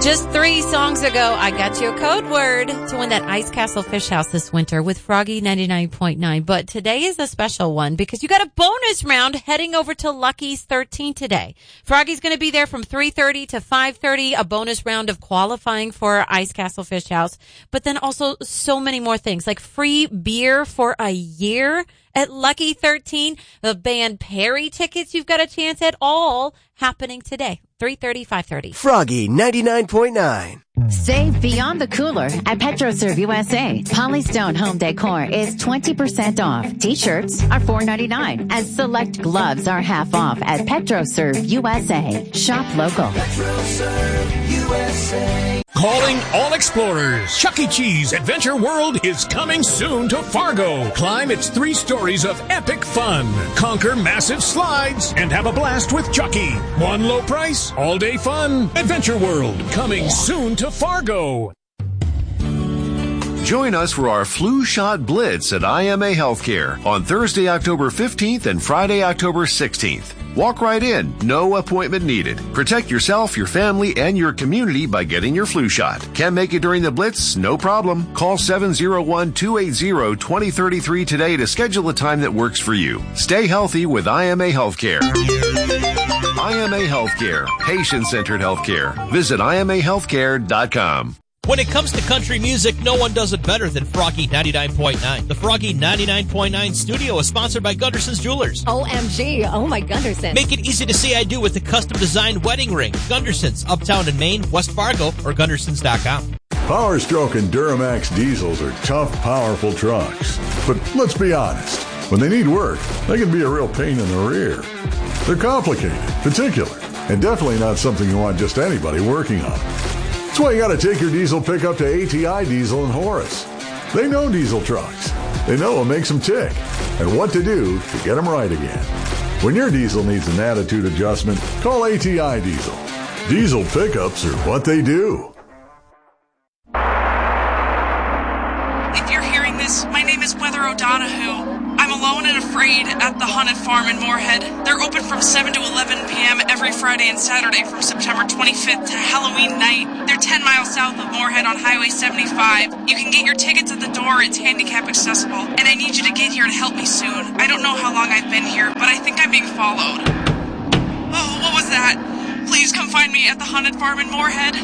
Just 3 songs ago, I got you a code word to win that Ice Castle Fish House this winter with Froggy 99.9. But today is a special one because you got a bonus round heading over to Lucky's 13 today. Froggy's going to be there from 3:30 to 5:30, a bonus round of qualifying for Ice Castle Fish House. But then also so many more things like free beer for a year at Lucky 13, the band Perry tickets you've got a chance at, all happening today. 3:30, 5:30. Froggy 99.9. Save beyond the cooler at PetroServe USA. Polystone Home Decor is 20% off. T-shirts are $4.99 and select gloves are half off at PetroServe USA. Shop local. PetroServe USA. Calling all explorers. Chuck E. Cheese Adventure World is coming soon to Fargo. Climb its 3 stories of epic fun. Conquer massive slides and have a blast with Chucky. One low price, all day fun. Adventure World coming soon to Fargo. Join us for our flu shot blitz at IMA Healthcare on Thursday, October 15th and Friday, October 16th. Walk right in. No appointment needed. Protect yourself, your family, and your community by getting your flu shot. Can't make it during the blitz? No problem. Call 701-280-2033 today to schedule a time that works for you. Stay healthy with IMA Healthcare. IMA Healthcare. Patient-centered healthcare. Visit IMAHealthcare.com. When it comes to country music, no one does it better than Froggy 99.9. The Froggy 99.9 studio is sponsored by Gunderson's Jewelers. OMG. Oh, my Gunderson. Make it easy to say I do with the custom-designed wedding ring. Gunderson's, Uptown in Maine, West Fargo, or Gundersons.com. Power Stroke and Duramax diesels are tough, powerful trucks. But let's be honest. When they need work, they can be a real pain in the rear. They're complicated, particular, and definitely not something you want just anybody working on. That's why you got to take your diesel pickup to ATI Diesel in Horace. They know diesel trucks. They know what makes them tick and what to do to get them right again. When your diesel needs an attitude adjustment, call ATI Diesel. Diesel pickups are what they do. If you're hearing this, my name is Weather O'Donoghue. I'm alone and afraid at the Haunted Farm in Moorhead. They're open from 7 to 11 p.m. every Friday and Saturday from September 25th to Halloween night. They're 10 miles south of Moorhead on Highway 75. You can get your tickets at the door. It's handicap accessible. And I need you to get here to help me soon. I don't know how long I've been here, but I think I'm being followed. Oh, what was that? Please come find me at the Haunted Farm in Moorhead.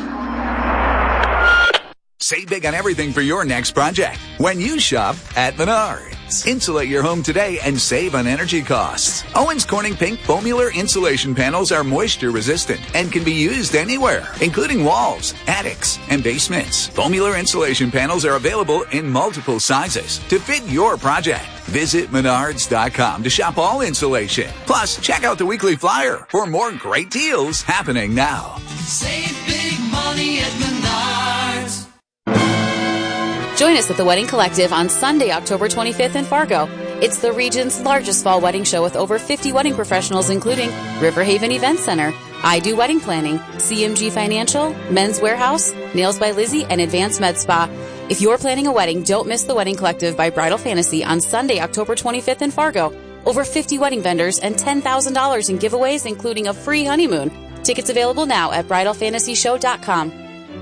Save big on everything for your next project when you shop at Menards. Insulate your home today and save on energy costs. Owens Corning Pink Foamular insulation panels are moisture resistant and can be used anywhere, including walls, attics, and basements. Foamular insulation panels are available in multiple sizes to fit your project. Visit Menards.com to shop all insulation. Plus, check out the weekly flyer for more great deals happening now. Save big money at Menards. Join us at the Wedding Collective on Sunday, October 25th in Fargo. It's the region's largest fall wedding show with over 50 wedding professionals, including Riverhaven Event Center, I Do Wedding Planning, CMG Financial, Men's Warehouse, Nails by Lizzie, and Advanced Med Spa. If you're planning a wedding, don't miss the Wedding Collective by Bridal Fantasy on Sunday, October 25th in Fargo. Over 50 wedding vendors and $10,000 in giveaways, including a free honeymoon. Tickets available now at bridalfantasyshow.com.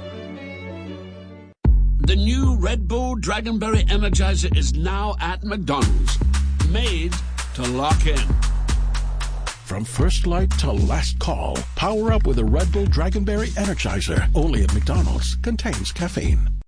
The new Red Bull Dragonberry Energizer is now at McDonald's. Made to lock in. From first light to last call, power up with a Red Bull Dragonberry Energizer. Only at McDonald's. Contains caffeine.